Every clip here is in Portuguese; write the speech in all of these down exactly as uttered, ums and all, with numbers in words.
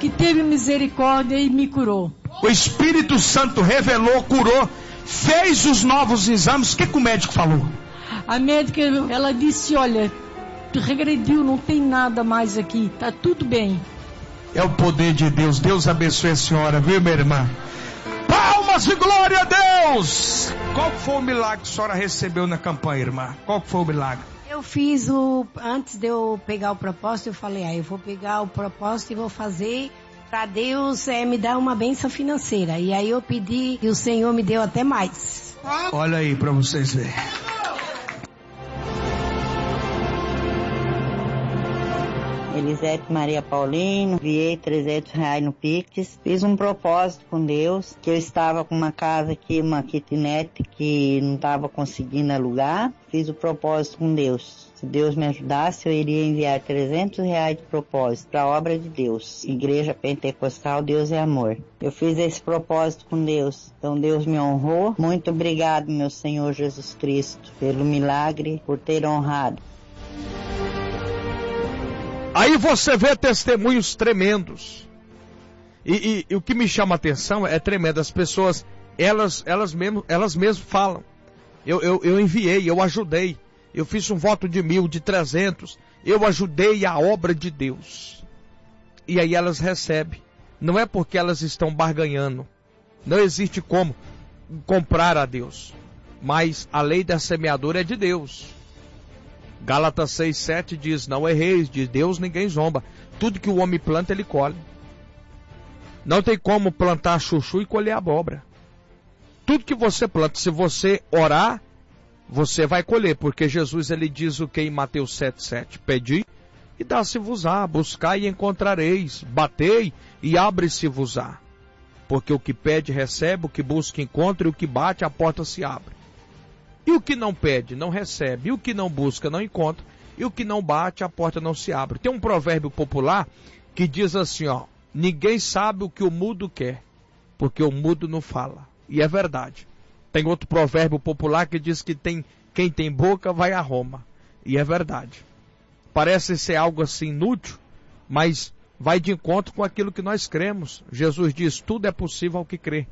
que teve misericórdia e me curou. O Espírito Santo revelou, curou, fez os novos exames. O que, que o médico falou? A médica, ela disse, olha, regrediu, não tem nada mais aqui, tá tudo bem. É o poder de Deus. Deus abençoe a senhora, viu, minha irmã? Palmas e glória a Deus! Qual foi o milagre que a senhora recebeu na campanha, irmã? Qual foi o milagre? Eu fiz o... Antes de eu pegar o propósito, eu falei, ah, eu vou pegar o propósito e vou fazer para Deus é, me dar uma bênção financeira. E aí eu pedi e o Senhor me deu até mais. Olha aí para vocês verem. Elisete Maria Paulino, enviei trezentos reais no Pix, fiz um propósito com Deus, que eu estava com uma casa aqui, uma kitnet, que não estava conseguindo alugar, fiz o propósito com Deus. Se Deus me ajudasse, eu iria enviar trezentos reais de propósito para a obra de Deus. Igreja Pentecostal, Deus é Amor. Eu fiz esse propósito com Deus, então Deus me honrou. Muito obrigado, meu Senhor Jesus Cristo, pelo milagre, por ter honrado. Aí você vê testemunhos tremendos. E, e, e o que me chama a atenção é tremendo. As pessoas, elas, elas, mesmo, elas mesmas falam. Eu, eu, eu enviei, eu ajudei. Eu fiz um voto de mil, de trezentos. Eu ajudei a obra de Deus. E aí elas recebem. Não é porque elas estão barganhando. Não existe como comprar a Deus. Mas a lei da semeadora é de Deus. Gálatas seis, sete diz, não erreis, de Deus ninguém zomba. Tudo que o homem planta, ele colhe. Não tem como plantar chuchu e colher abóbora. Tudo que você planta, se você orar, você vai colher. Porque Jesus, ele diz o que em Mateus sete, sete? Pedi e dá-se-vos-á, buscai e encontrareis, batei e abre-se-vos-á. Porque o que pede, recebe, o que busca, encontra, e o que bate, a porta se abre. E o que não pede, não recebe. E o que não busca, não encontra. E o que não bate, a porta não se abre. Tem um provérbio popular que diz assim, ó. Ninguém sabe o que o mudo quer, porque o mudo não fala. E é verdade. Tem outro provérbio popular que diz que tem, quem tem boca vai a Roma. E é verdade. Parece ser algo assim inútil, mas vai de encontro com aquilo que nós cremos. Jesus diz, tudo é possível ao que crê.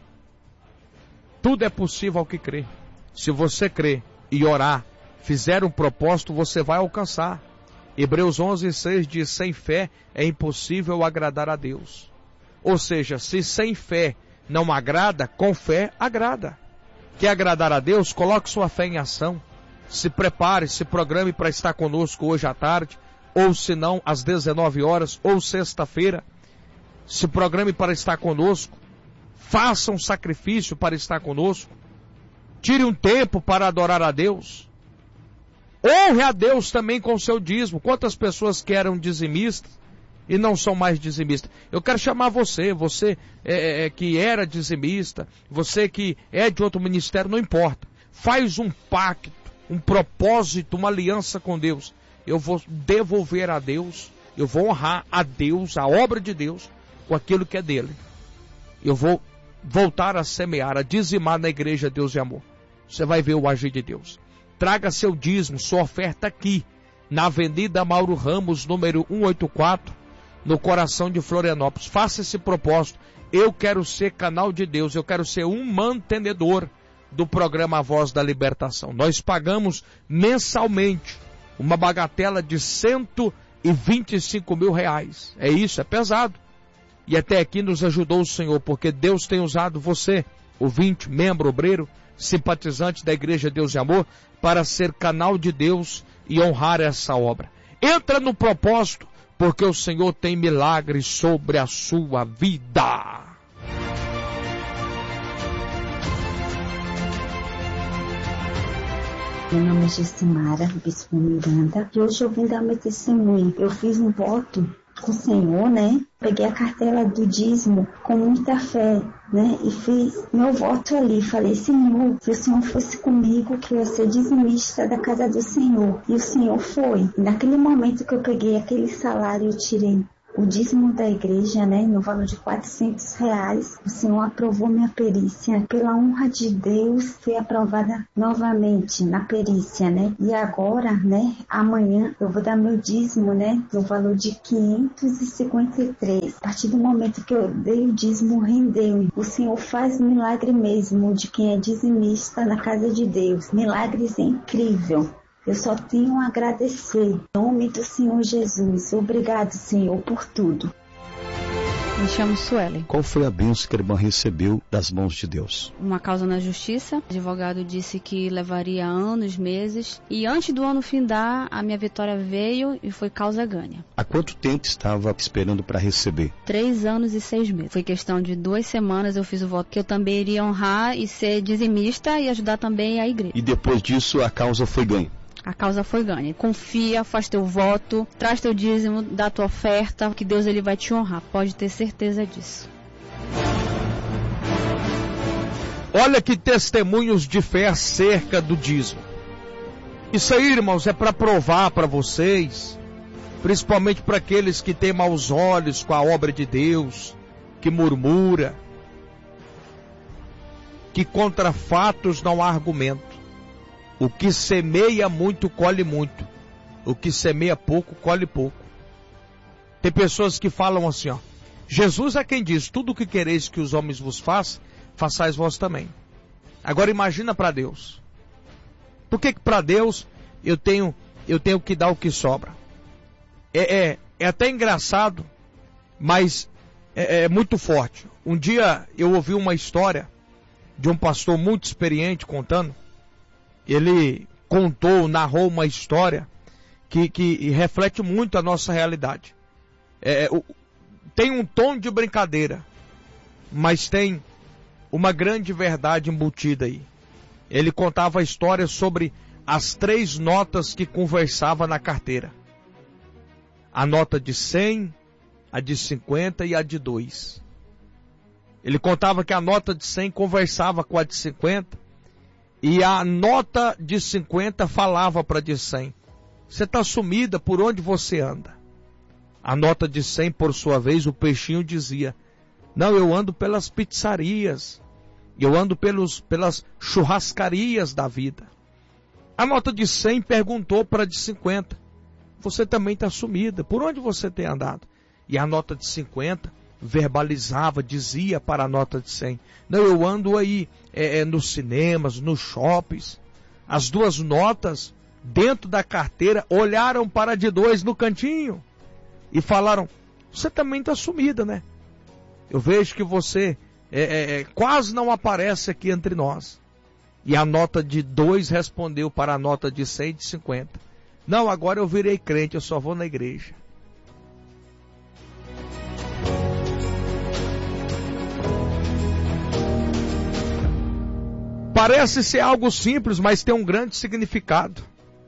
Tudo é possível ao que crê. Se você crer e orar, fizer um propósito, você vai alcançar. Hebreus onze, seis diz, sem fé é impossível agradar a Deus. Ou seja, se sem fé não agrada, com fé agrada. Quer agradar a Deus? Coloque sua fé em ação. Se prepare, se programe para estar conosco hoje à tarde, ou se não, às dezenove horas, ou sexta-feira. Se programe para estar conosco. Faça um sacrifício para estar conosco. Tire um tempo para adorar a Deus. Honre a Deus também com o seu dízimo. Quantas pessoas que eram dizimistas e não são mais dizimistas? Eu quero chamar você, você é, é, que era dizimista, você que é de outro ministério, não importa. Faz um pacto, um propósito, uma aliança com Deus. Eu vou devolver a Deus, eu vou honrar a Deus, a obra de Deus, com aquilo que é dele. Eu vou voltar a semear, a dizimar na igreja Deus e Amor. Você vai ver o agir de Deus. Traga seu dízimo, sua oferta aqui, na Avenida Mauro Ramos, número cento e oitenta e quatro, no coração de Florianópolis. Faça esse propósito. Eu quero ser canal de Deus, eu quero ser um mantenedor do programa A Voz da Libertação. Nós pagamos mensalmente uma bagatela de cento e vinte e cinco mil reais. É isso, é pesado. E até aqui nos ajudou o Senhor, porque Deus tem usado você, ouvinte, membro, obreiro, simpatizante da Igreja Deus e Amor, para ser canal de Deus e honrar essa obra. Entra no propósito, porque o Senhor tem milagres sobre a sua vida. Meu nome é Gessimara Bispo Miranda e hoje eu vim dar meu testemunho. Eu fiz um voto com o Senhor, né? Peguei a cartela do dízimo com muita fé, né? E fiz meu voto ali. Falei, Senhor, se o Senhor fosse comigo, que eu ia ser dizimista da casa do Senhor. E o Senhor foi. E naquele momento que eu peguei aquele salário, eu tirei o dízimo da igreja, né, no valor de quatrocentos reais. O Senhor aprovou minha perícia. Pela honra de Deus, fui aprovada novamente na perícia, né? E agora, né, amanhã eu vou dar meu dízimo, né, no valor de quinhentos e cinquenta e três. A partir do momento que eu dei o dízimo, rendeu. O Senhor faz milagre mesmo de quem é dizimista na casa de Deus. Milagres é incrível. Eu só tenho a agradecer. Em nome do Senhor Jesus. Obrigado, Senhor, por tudo. Me chamo Suelen. Qual foi a bênção que a irmã recebeu das mãos de Deus? Uma causa na justiça. O advogado disse que levaria anos, meses. E antes do ano findar, a minha vitória veio e foi causa ganha. Há quanto tempo estava esperando para receber? Três anos e seis meses. Foi questão de duas semanas eu fiz o voto que eu também iria honrar e ser dizimista e ajudar também a igreja. E depois disso a causa foi ganha? A causa foi ganha. Confia, faz teu voto, traz teu dízimo, dá tua oferta, que Deus ele vai te honrar. Pode ter certeza disso. Olha que testemunhos de fé acerca do dízimo. Isso aí, irmãos, é para provar para vocês, principalmente para aqueles que têm maus olhos com a obra de Deus, que murmura, que contra fatos não há argumento. O que semeia muito, colhe muito. O que semeia pouco, colhe pouco. Tem pessoas que falam assim, ó. Jesus é quem diz, tudo o que quereis que os homens vos façam, façais vós também. Agora imagina para Deus. Por que que para Deus eu tenho, eu tenho que dar o que sobra? É, é, é até engraçado, mas é, é muito forte. Um dia eu ouvi uma história de um pastor muito experiente contando. Ele contou, narrou uma história que, que reflete muito a nossa realidade. É, o, tem um tom de brincadeira, mas tem uma grande verdade embutida aí. Ele contava a história sobre as três notas que conversava na carteira. A nota de cem, a de cinquenta e a de dois. Ele contava que a nota de cem conversava com a de cinquenta, e a nota de cinquenta falava para a de cem. Você está sumida, por onde você anda? A nota de cem, por sua vez, o peixinho dizia, não, eu ando pelas pizzarias, eu ando pelos, pelas churrascarias da vida. A nota de cem perguntou para a de cinquenta, você também está sumida, por onde você tem andado? E a nota de cinquenta verbalizava, dizia para a nota de cem, não, eu ando aí é, é, nos cinemas, nos shoppings. As duas notas dentro da carteira olharam para a de dois no cantinho e falaram, você também está sumida, né? Eu vejo que você é, é, é, quase não aparece aqui entre nós. E a nota de dois respondeu para a nota de cem e de cinquenta, não, agora eu virei crente, eu só vou na igreja. Parece ser algo simples, mas tem um grande significado.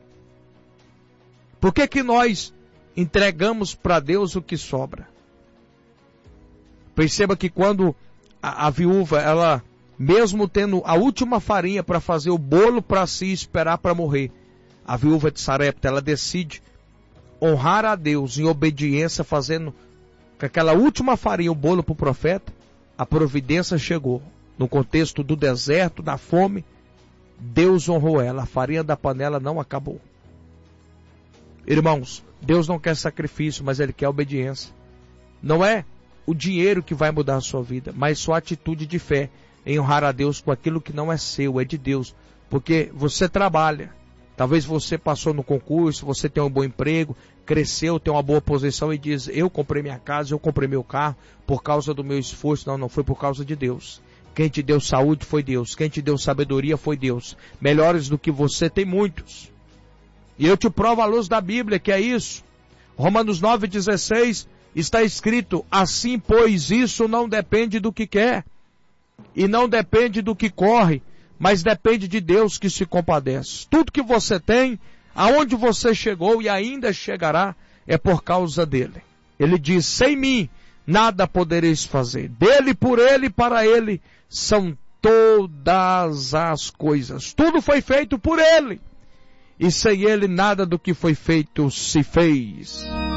Por que que nós entregamos para Deus o que sobra? Perceba que quando a, a viúva, ela, mesmo tendo a última farinha para fazer o bolo para si esperar para morrer, a viúva de Sarepta, ela decide honrar a Deus em obediência, fazendo com aquela última farinha o bolo para o profeta. A providência chegou. No contexto do deserto, da fome, Deus honrou ela. A farinha da panela não acabou. Irmãos, Deus não quer sacrifício, mas Ele quer obediência. Não é o dinheiro que vai mudar a sua vida, mas sua atitude de fé em honrar a Deus com aquilo que não é seu, é de Deus. Porque você trabalha. Talvez você passou no concurso, você tem um bom emprego, cresceu, tem uma boa posição e diz, eu comprei minha casa, eu comprei meu carro por causa do meu esforço. Não, não foi por causa de Deus. Quem te deu saúde foi Deus. Quem te deu sabedoria foi Deus. Melhores do que você tem muitos. E eu te provo à luz da Bíblia que é isso. Romanos nove, dezesseis está escrito, assim pois isso não depende do que quer. E não depende do que corre. Mas depende de Deus que se compadece. Tudo que você tem, aonde você chegou e ainda chegará, é por causa dele. Ele diz, sem mim nada podereis fazer. Dele, por ele, para ele, são todas as coisas. Tudo foi feito por ele. E sem ele, nada do que foi feito se fez.